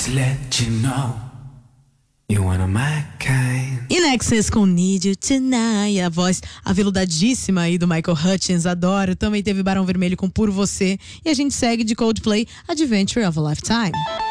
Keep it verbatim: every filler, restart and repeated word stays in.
to let you know you're one of my kind. In Excess com Need You Tonight, a voz aveludadíssima aí do Michael Hutchence, adoro. Também teve Barão Vermelho com Por Você. E a gente segue de Coldplay, Adventure of a Lifetime.